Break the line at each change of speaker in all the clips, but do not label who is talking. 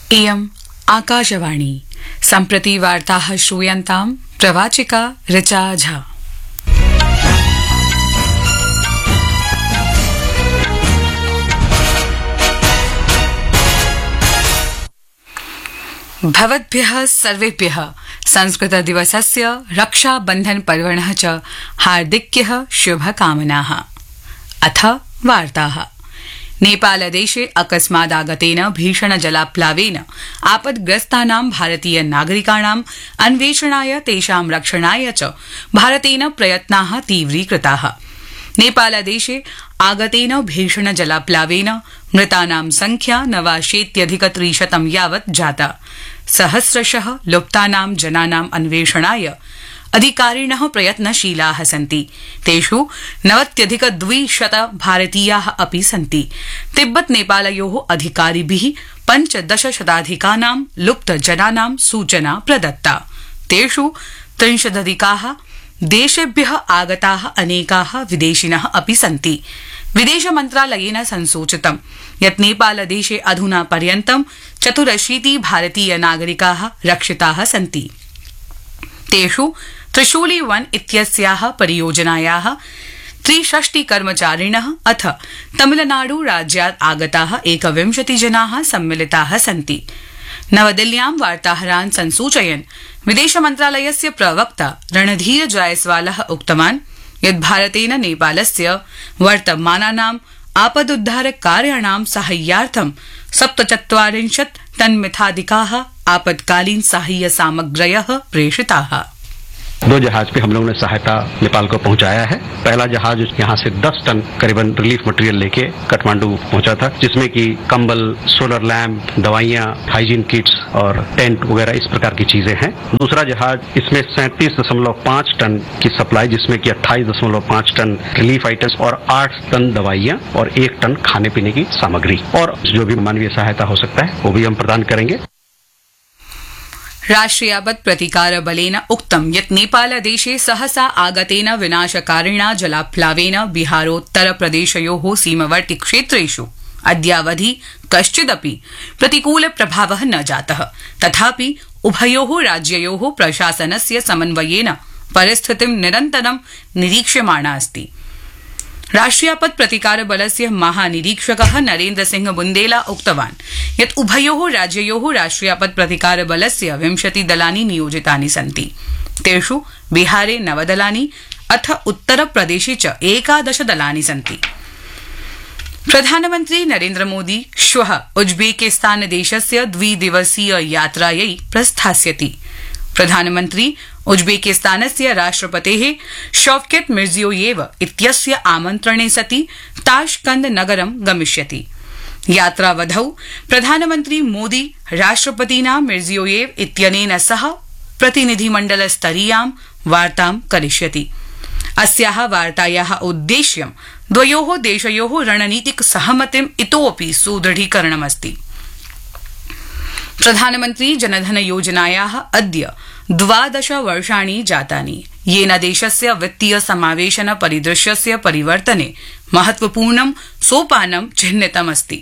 इयम् आकाशवाणी सम्प्रति वार्ताः श्रूयन्ताम् प्रवाचिका ऋचा झा। भवद्भ्यः सर्वेभ्यः संस्कृत दिवसस्य रक्षाबन्धन पर्वणः च हार्दिक्यः शुभकामनाः। अथ वार्ताः। नेपालदेशे अकस्मादागतेन भीषण जलाप्लावेन आपद्ग्रस्तानां भारतीय नागरिकाणाम् अन्वेषणाय तेषां रक्षणाय च भारतेन प्रयत्नाः तीव्रीकृताः। नेपालदेशे आगतेन भीषण जलाप्लावेन मृतानां संख्या 89,300 यावत् जाता। सहस्रशः लुप्तानां जनानाम् अन्वेषणाय अधिकारिणः प्रयत्नशीलाः सन्ति। तेषु 90,200 भारतीयाः अपि सन्ति। तिब्बत नेपालयोः अधिकारिभिः 15 शताधिकानां लुप्तजनानां सूचना प्रदत्ता। तेषु 30 देशेभ्यः आगताः अनेकाः विदेशिनः अपि सन्ति। विदेश मन्त्रालयेन संसूचितं यत् नेपालदेशे अधुना पर्यन्तं 84 भारतीय नागरिकाः रक्षिताः सन्ति। तेषु त्रिशूली वन इत्यस्याः परियोजनायाः 63 कर्मचारिणः अथ तमिलनाडु राज्यात् आगताः 21 जनाः सम्मिलिताः सन्ति। नवदिल्ल्यां वार्ताहरान् संसूचयन् विदेश मन्त्रालयस्य प्रवक्ता रणधीर जायसवालः उक्तवान् यत् भारतेन नेपालस्य वर्तमानानाम् आपदुद्धार कार्याणां साहाय्यार्थं 47 टन्मिताधिकाः आपत्कालीन साहाय्य सामग्र्यः प्रेषिताः।
2 जहाज पे हम लोगों ने सहायता नेपाल को पहुंचाया है। पहला जहाज यहाँ से 10 टन करीबन रिलीफ मटेरियल लेके काठमांडू पहुंचा था, जिसमें कि कंबल, सोलर लैंप, दवाइयाँ, हाइजीन किट्स और टेंट वगैरह इस प्रकार की चीजें हैं। दूसरा जहाज इसमें 37.5 टन की सप्लाई, जिसमें कि 28.5 टन रिलीफ आइटम्स और 8 टन दवाइयाँ और 1 टन खाने पीने की सामग्री और जो भी मानवीय सहायता हो सकता है वो भी हम प्रदान करेंगे।
राष्ट्रियापत् प्रतिकार बलेन उक्तं यत् नेपालदेशे सहसा आगतेन विनाशकारिणा जलाप्लावेन बिहारोत्तरप्रदेशयोः सीमवर्ति क्षेत्रेषु अद्यावधि कश्चिदपि प्रतिकूल प्रभावः न जातः। तथापि उभयोः राज्ययोः प्रशासनस्य समन्वयेन परिस्थितिं निरन्तरं निरीक्ष्यमाणा अस्ति। राष्ट्रियापत् प्रतिकार बलस्य महानिरीक्षकः नरेन्द्र सिंह बुन्देला उक्तवान् यत् उभयोः राज्ययोः राष्ट्रियापत् प्रतिकार बलस्य 20 दलानि नियोजितानि सन्ति। तेषु बिहारे 9 दलानि अथ उत्तरप्रदेशे च 11 दलानि सन्ति। प्रधानमन्त्री नरेन्द्र मोदी श्वः उज्बेकिस्तान देशस्य 2 दिवसीय यात्रायै प्रस्थास्यति। प्रधानमन्त्री उज्बेकिस्तानस्य राष्ट्रपतेः शौकत मिर्जियोयेव इत्यस्य आमन्त्रणे सति ताश्कंद नगरं गमिष्यति। यात्रावधौ प्रधानमन्त्री मोदी राष्ट्रपतिना मिर्जियोयेव इत्यनेन सह प्रतिनिधिमण्डलस्तरीयां वार्तां करिष्यति। अस्याः वार्तायाः उद्देश्यं द्वयोः देशयोः रणनीतिक सहमतिम् इतोऽपि सुदृढीकरणमस्ति। प्रधानमन्त्री जनधन योजनायाः अद्य 12 वर्षाणि जातानि, येन देशस्य वित्तीय समावेशन परिदृश्यस्य परिवर्तने महत्वपूर्णं सोपानं चिह्नितमस्ति।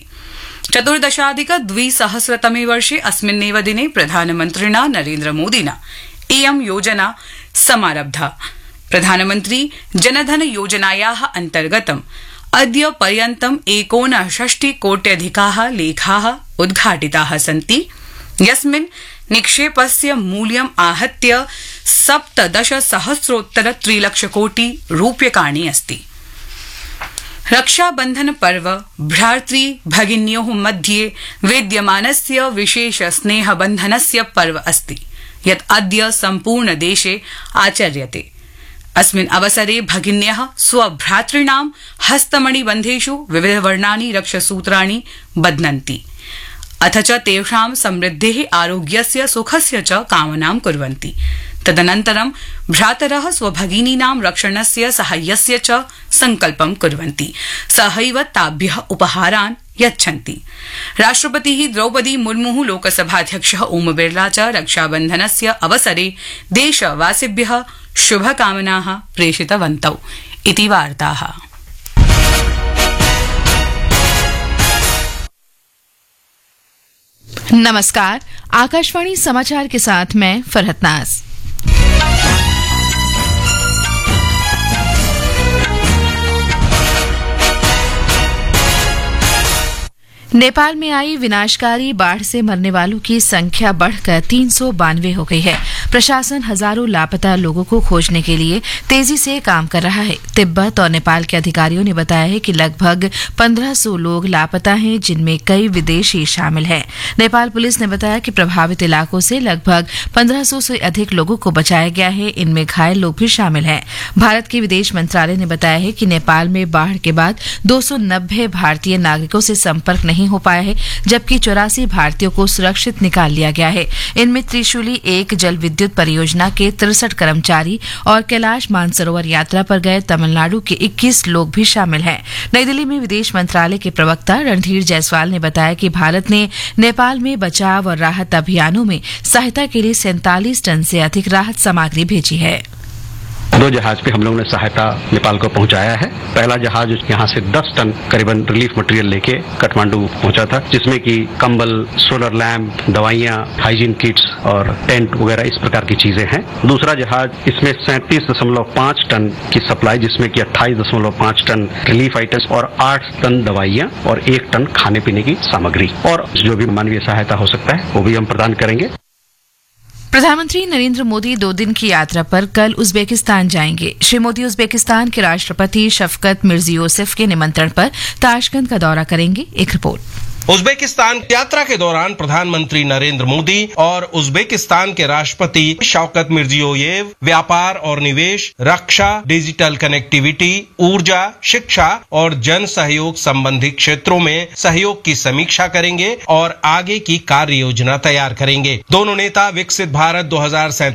14,200 वर्षे अस्मिन्नेव दिने प्रधानमन्त्रिणा नरेन्द्र मोदिना इयं योजना समारब्धा। प्रधानमन्त्री जनधन योजनायाः अन्तर्गतम् अद्य पर्यन्तं 69 कोट्यधिकाः लेखाः उद्घाटिताः सन्ति, यस्मिन् निक्षेपस्य मूल्यम् आहत्य 17,000,000 त्रिलक्षकोटि रूप्यकाणि अस्ति। रक्षाबन्धन पर्व भ्रातृ भगिन्योः मध्ये वेद्यमानस्य विशेष स्नेहबन्धनस्य पर्व अस्ति, यत् अद्य सम्पूर्ण देशे आचर्यते। अस्मिन् अवसरे भगिन्यः स्वभ्रातॄणां हस्तमणिबन्धेषु विविधवर्णानि रक्षसूत्राणि बध्नन्ति, अथ च तेषां समृद्धेः, आरोग्यस्य, सुखस्य च कामनां कुर्वन्ति। तदनन्तरं भ्रातरः स्वभगिनीनां रक्षणस्य, साहाय्यस्य च सङ्कल्पं कुर्वन्ति, सहैव ताभ्यः उपहारान् यच्छन्ति। राष्ट्रपतिः द्रौपदी मुर्मुः, लोकसभाध्यक्षः ओम बिरला च रक्षाबन्धनस्य अवसरे देशवासिभ्यः शुभकामनाः प्रेषितवन्तौ इति वार्ताः।
नमस्कार, आकाशवाणी समाचार के साथ मैं फरहत नाज। नेपाल में आई विनाशकारी बाढ़ से मरने वालों की संख्या बढ़कर 392 हो गई है। प्रशासन हजारों लापता लोगों को खोजने के लिए तेजी से काम कर रहा है। तिब्बत और नेपाल के अधिकारियों ने बताया है कि लगभग 1500 लोग लापता हैं, जिनमें कई विदेशी शामिल हैं। नेपाल पुलिस ने बताया कि प्रभावित इलाकों से लगभग 1500 से अधिक लोगों को बचाया गया है। इनमें घायल लोग भी शामिल हैं। भारत के विदेश मंत्रालय ने बताया है कि नेपाल में बाढ़ के बाद 290 भारतीय नागरिकों से संपर्क नहीं हो पाया है, जबकि 84 भारतीयों को सुरक्षित निकाल लिया गया है। इनमें त्रिशूली 1 जल विद्युत परियोजना के 63 कर्मचारी और कैलाश मानसरोवर यात्रा पर गए तमिलनाडु के 21 लोग भी शामिल हैं। नई दिल्ली में विदेश मंत्रालय के प्रवक्ता रणधीर जायसवाल ने बताया कि भारत ने नेपाल में बचाव और राहत अभियानों में सहायता के लिए 47 टन से अधिक राहत सामग्री भेजी है।
2 जहाज पे हम लोगों ने सहायता नेपाल को पहुंचाया है। पहला जहाज यहाँ से 10 टन करीबन रिलीफ मटेरियल लेके काठमांडू पहुंचा था, जिसमें कि कंबल, सोलर लैम्प, दवाइयां, हाइजीन किट्स और टेंट वगैरह इस प्रकार की चीजें हैं। दूसरा जहाज इसमें 37.5 टन की सप्लाई, जिसमें कि 28.5 टन रिलीफ आइटम्स और 8 टन दवाइयां और 1 टन खाने पीने की सामग्री और जो भी मानवीय सहायता हो सकता है वो भी हम प्रदान करेंगे।
प्रधानमंत्री नरेंद्र मोदी 2 दिन की यात्रा पर कल उज्बेकिस्तान जाएंगे। श्री मोदी उज्बेकिस्तान के राष्ट्रपति शफकत मिर्जियोसेफ के निमंत्रण पर ताशकंद का दौरा करेंगे। एक रिपोर्ट।
उज्बेकिस्तान यात्रा के दौरान प्रधानमंत्री नरेंद्र मोदी और उज्बेकिस्तान के राष्ट्रपति शौकत मिर्जियोयेव व्यापार और निवेश, रक्षा, डिजिटल कनेक्टिविटी, ऊर्जा, शिक्षा और जन सहयोग संबंधी क्षेत्रों में सहयोग की समीक्षा करेंगे और आगे की कार्य योजना तैयार करेंगे। दोनों नेता विकसित भारत 2047